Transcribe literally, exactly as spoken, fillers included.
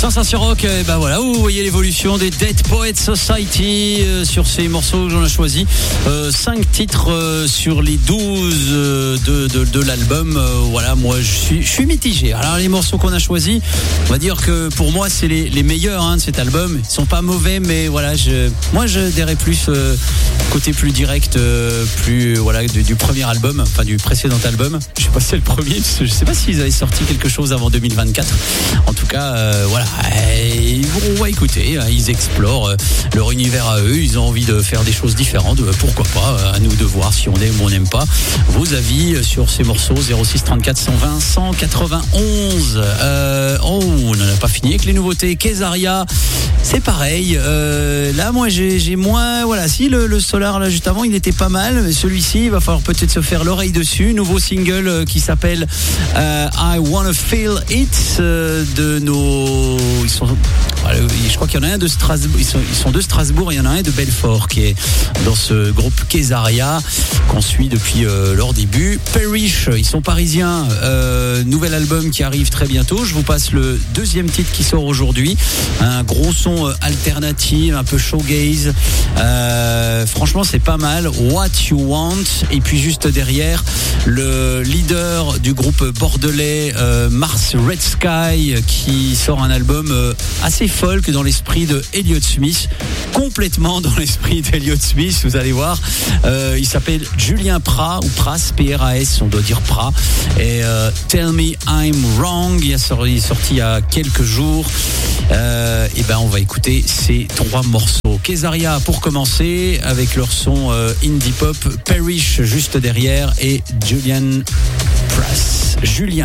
Sensation Rock, et ben voilà, vous voyez l'évolution des Dead Poets Society euh, sur ces morceaux que j'en ai choisi. Euh, cinq titres euh, sur les douze euh, de, de, de l'album. Euh, voilà, moi je suis, je suis mitigé. Alors les morceaux qu'on a choisis, on va dire que pour moi c'est les, les meilleurs hein, de cet album. Ils sont pas mauvais, mais voilà, je, moi je dirais plus euh, côté plus direct, euh, plus voilà du, du premier album, enfin du précédent album. Je sais pas si c'est le premier, parce que je sais pas s'ils avaient sorti quelque chose avant deux mille vingt-quatre. En tout cas, euh, voilà, et on va écouter. Ils explorent leur univers à eux. Ils ont envie de faire des choses différentes. Pourquoi pas? À nous de voir si on aime ou on n'aime pas. Vos avis sur ces morceaux. Zéro six trente-quatre cent vingt cent quatre-vingt-onze. Euh, oh, on n'en a pas fini avec les nouveautés. Kesaria, c'est pareil. Euh, là, moi, j'ai, j'ai moins. Voilà, si le, le Solar là juste avant, il était pas mal. Mais celui-ci, il va falloir peut-être se faire l'oreille dessus. Nouveau single euh, qui s'appelle euh, I Wanna Feel It euh, de nos. Ils sont. Je crois qu'il y en a un de Strasbourg. Ils sont, ils sont de Strasbourg. Il y en a un de Belfort qui est dans ce groupe Kesaria qu'on suit depuis euh, leur début. Perish, ils sont parisiens. Euh, nouvel album qui arrive très bientôt. Je vous passe le deuxième titre qui sort aujourd'hui. Un gros son alternatif, un peu shoegaze. Euh, franchement, c'est pas mal. What You Want. Et puis juste derrière, le leader du groupe bordelais euh, Mars Red Sky qui sort un album euh, assez folk dans l'esprit de Elliott Smith, complètement dans l'esprit d'Elliott Smith, vous allez voir. Euh, il s'appelle Julien Prat ou Pras, P R A S, on doit dire Prat. Et euh, Tell Me I'm Wrong, il est sorti, il est sorti il y a quelques jours. Euh, et ben on va écouter ces trois morceaux. Kesaria pour commencer avec leur son euh, indie pop, Perish juste derrière et Julian Pras. Julien.